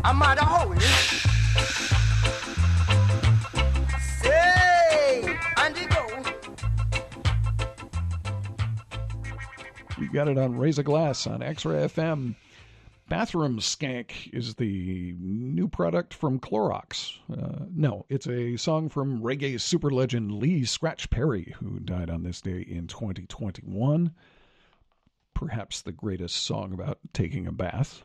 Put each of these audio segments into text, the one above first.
I'm out of holy. Say, and it go. You got it on Raise a Glass on X-Ray FM. Bathroom Skank is the new product from Clorox. No, it's a song from reggae super legend Lee Scratch Perry, who died on this day in 2021. Perhaps the greatest song about taking a bath.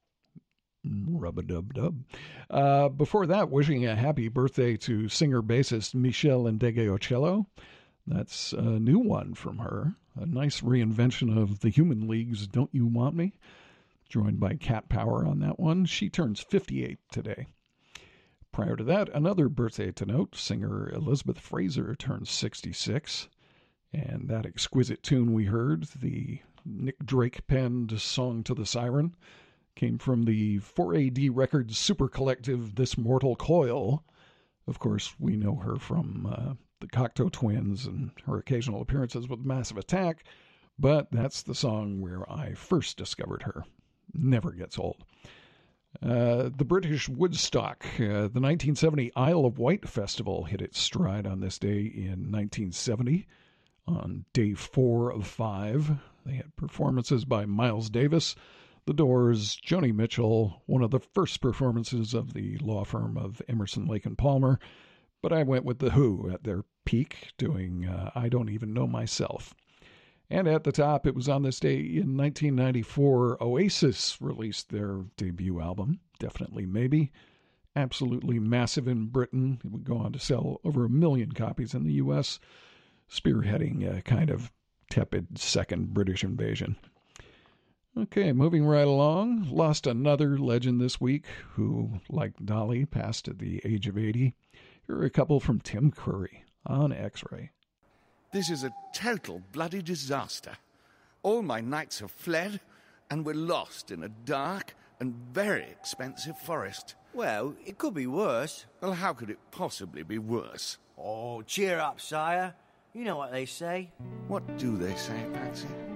Rub-a-dub-dub. Before that, wishing a happy birthday to singer-bassist Michelle Ndegeocello. That's a new one from her. A nice reinvention of the Human League's Don't You Want Me? Joined by Cat Power on that one. She turns 58 today. Prior to that, another birthday to note. Singer Elizabeth Fraser turns 66. And that exquisite tune we heard, the Nick Drake penned Song to the Siren, came from the 4AD Records super collective This Mortal Coil. Of course, we know her from the Cocteau Twins and her occasional appearances with Massive Attack, but that's the song where I first discovered her. Never gets old. The British Woodstock, the 1970 Isle of Wight Festival hit its stride on this day in 1970. On day 4 of 5, they had performances by Miles Davis, The Doors, Joni Mitchell, one of the first performances of the law firm of Emerson, Lake and Palmer, but I went with The Who at their peak, doing I Don't Even Know Myself. And at the top, it was on this day in 1994, Oasis released their debut album, Definitely Maybe. Absolutely massive in Britain. It would go on to sell over 1 million copies in the U.S., spearheading a kind of tepid second British invasion. Okay, moving right along. Lost another legend this week who, like Dolly, passed at the age of 80. Here are a couple from Tim Curry on X-Ray. This is a total bloody disaster. All my knights have fled, and we're lost in a dark and very expensive forest. Well, it could be worse. Well, how could it possibly be worse? Oh, cheer up, sire. You know what they say. What do they say, Patsy?